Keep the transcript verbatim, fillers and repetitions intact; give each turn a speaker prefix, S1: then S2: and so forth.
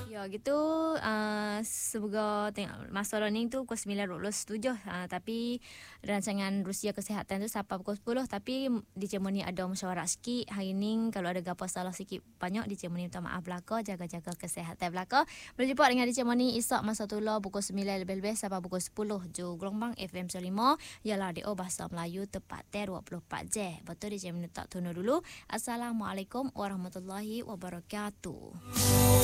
S1: Ya gitu, uh, semoga tengok masa learning tu pukul sembilan dua puluh tujuh, uh, tapi rancangan Rusia Kesihatan tu sampai pukul sepuluh, tapi di Cermoni ada mesyuarat sikit hari ni. Kalau ada apa salah sikit banyak di Cermoni minta maaf belaka, jaga-jaga kesihatan belaka. Boleh jumpa dengan di Cermoni esok masa tu lah pukul sembilan lebih-lebih sampai pukul sepuluh ju gelombang F M lima ialah radio bahasa Melayu tepat dua puluh empat jam. Betul di Cermoni tak tunu dulu. Assalamualaikum warahmatullahi wabarakatuh.